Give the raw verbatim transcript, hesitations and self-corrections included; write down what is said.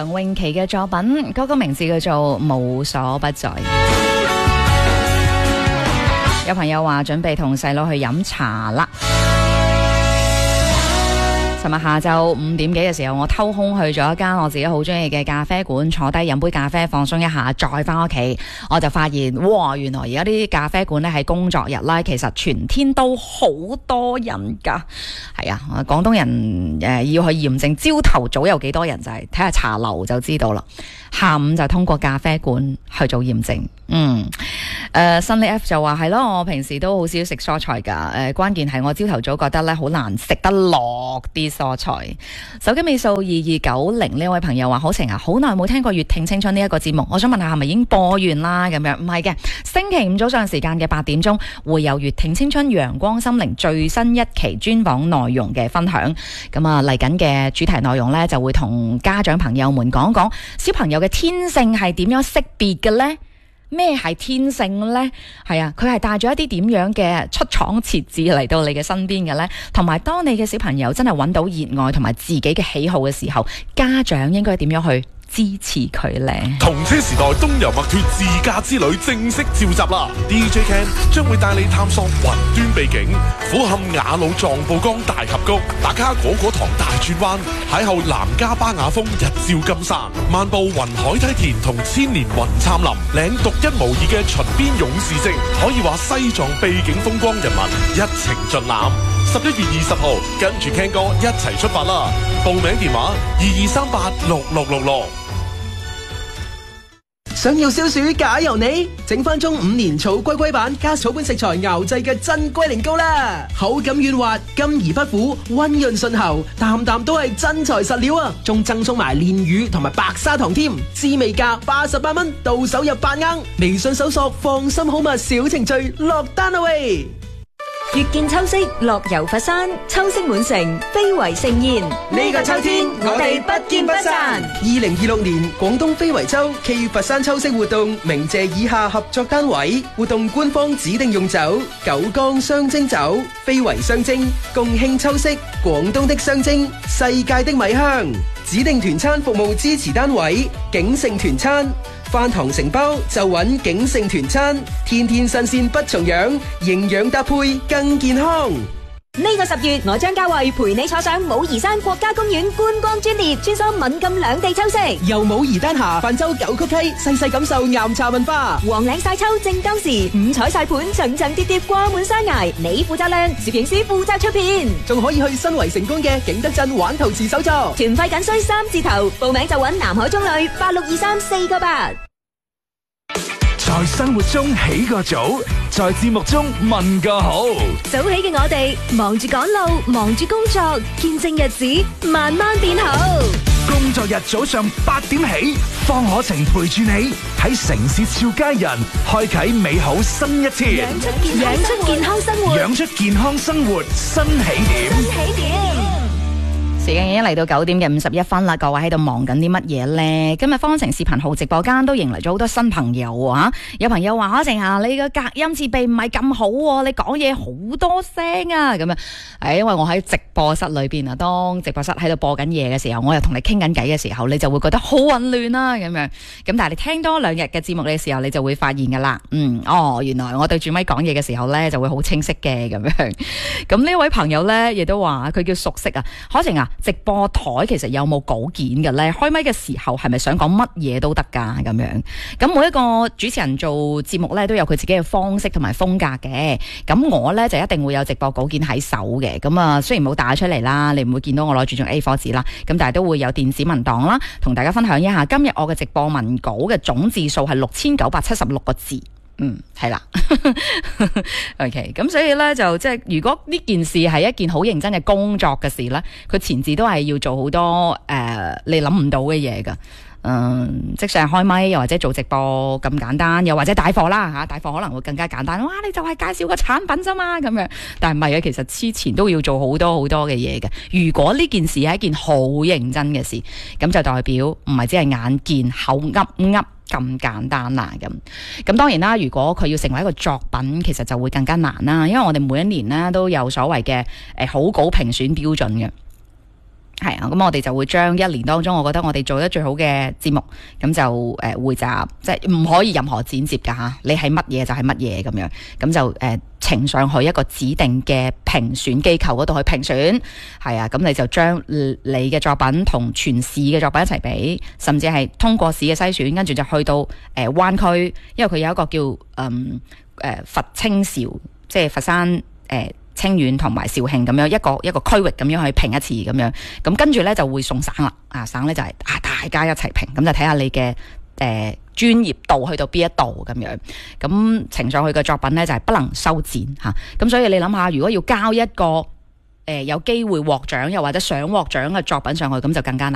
梁詠琪嘅作品，嗰、那個名字叫做《無所不在》。有朋友話準備同細佬去飲茶啦。尋日下晝五點幾嘅時候，我偷空去咗一間我自己好中意嘅咖啡館，坐低飲杯咖啡，放鬆一下，再翻屋企，我就發現，哇！原來而家啲咖啡館咧係工作日啦，其實全天都好多人噶。係啊，廣東人誒、呃、要去驗證朝頭早有幾多人，就係睇下茶樓就知道啦。下午就通過咖啡館去做驗證。嗯，誒新力 F 就話係咯，我平時都好少食蔬菜噶。誒、呃、關鍵係我朝頭早覺得咧好難食得落啲蔬菜。手機尾數二二九零呢位朋友話：好晴啊，好耐冇聽過《粵聽青春》呢一個節目，我想問下係咪已經播完啦？咁樣唔係嘅，星期五早上時間嘅八點鐘會有《粵聽青春》陽光心靈最新一期專訪內容嘅分享。咁啊嚟緊嘅主題內容呢，就會同家長朋友們講講小朋友嘅天性係點樣識別嘅呢？咩係天性呢？係啊，佢係帶咗一啲點樣嘅出廠設置嚟到你嘅身邊嘅呢？同埋當你嘅小朋友真係揾到熱愛同埋自己嘅喜好嘅時候，家長應該點樣去支持佢咧？ 同車時代東遊麥脫自駕之旅正式召集啦 ！D J Ken 將會帶你探索雲端秘境，俯瞰雅魯藏布江大峽谷，打卡果果堂大轉彎，邂逅南迦巴雅峰日照金山，漫步雲海梯田同千年雲杉林，領獨一無二嘅秦邊勇士證，可以話西藏秘境風光人物一程盡覽。十一月二十號，跟住 Ken 哥一齊出發啦！報名電話二二三八六六六六。 想要消暑假由你，整翻中五年草龜龜版加草本食材熬製嘅真龜苓膏啦，口感軟滑，甘而不苦，溫潤順喉，啖啖都係真材實料啊！仲贈送埋煉乳同埋白砂糖添，滋味價八十八蚊，到手入八盎。微信搜索放心好物小程序落單啦喂！ 越見秋色，樂遊佛山，秋色滿城，非遺盛宴。 呢個秋天，我哋不見不散。二零二六年廣東非遺秋暨佛山秋色活動，鳴謝以下合作單位。活動官方指定用酒：九江雙蒸酒、非遺雙蒸，共慶秋色，廣東的雙蒸，世界的米香。指定團餐服務支持單位：景盛團餐。飯堂承包就揾景盛團餐，天天新鮮不重樣，營養搭配更健康。 呢個十月，我將嘉慧陪你坐上武夷山國家公園觀光專列，穿梭敏感兩地秋色， 由武夷丹霞泛舟九曲溪，細細感受岩茶文化。 黃嶺晒秋正當時，五彩晒盤層層疊疊掛滿山崖，你負責靚，攝影師負責出片， 仲可以去新圍成功嘅景德鎮玩陶瓷手作。 團費僅需三字頭，報名就揾南海中旅八六二三四個八。 在生活中起個早，在節目中問個好。 早起嘅我哋，忙住趕路，忙住工作，見證日子慢慢變好。 工作日早上八點起，方可晴陪住你喺城市俏佳人，開啟美好新一天。 養出健養出健康生活， 養出健康生活新起點。 新起點。 時間已經嚟到九點嘅五十一分啦，各位喺度忙緊啲乜嘢呢？今日方程視頻號直播間都迎嚟咗好多新朋友啊！有朋友話：可晴啊，你個隔音設備唔係咁好喎，你講嘢好多聲啊！咁樣，誒，因為我喺直播室裏邊啊，當直播室喺度播緊嘢嘅時候，我又同你傾緊偈嘅時候，你就會覺得好混亂啦，咁樣。咁但係你聽多兩日嘅節目嘅時候，你就會發現噶啦，嗯，哦，原來我對住咪講嘢嘅時候呢，就會好清晰嘅咁樣。咁呢位朋友呢，亦都話佢叫熟悉啊，可晴啊。直播台其實有冇稿件嘅咧？開咪嘅時候係咪想講乜嘢都得噶咁樣？咁每一個主持人做節目咧都有佢自己嘅方式同埋風格嘅。咁我咧就一定會有直播稿件喺手嘅。咁啊，雖然冇打出嚟啦，你唔會見到我攞住張 A 四 紙啦。咁但係都會有電子文檔啦，同大家分享一下。今日我嘅直播文稿嘅總字數係六千九百七十六個字。嗯，係啦，OK，咁所以咧就即係如果呢件事係一件好認真嘅工作嘅事咧，佢前置都係要做好多誒、呃、你諗唔到嘅嘢噶，嗯，即係開咪又或者做直播咁簡單，又或者帶貨啦吓，帶貨可能會更加簡單，哇，你就係介紹個產品啫嘛咁樣，但係唔係嘅，其實之前都要做好多好多嘅嘢嘅。如果呢件事係一件好認真嘅事，咁就代表唔係只係眼見口噏噏咁簡單啦，咁咁當然啦，如果佢要成為一個作品，其實就會更加難啦，因為我哋每一年呢都有所謂嘅誒好稿評選標準嘅。 係啊，咁我哋就會將一年當中，我覺得我哋做得最好嘅節目，咁就誒匯集，即係唔可以任何剪接噶吓，你係乜嘢就係乜嘢咁樣，咁就誒呈上去一個指定嘅評選機構嗰度去評選，係啊，咁你就將你嘅作品同全市嘅作品一齊比，甚至係通過市嘅篩選，跟住就去到誒灣區，因為佢有一個叫嗯誒、呃、佛清兆，即係佛山誒。呃清遠同埋肇慶咁樣一個一個區域咁樣去評一次咁樣，咁跟住咧就會送省啦，啊省咧就係、是、啊大家一齊評，咁就睇下你嘅誒專業度去到邊一度咁樣，咁呈上去嘅作品咧就係、是、不能修剪吓，咁、啊、所以你諗下，如果要交一個誒、呃、有機會獲獎又或者想獲獎嘅作品上去，咁就更加難。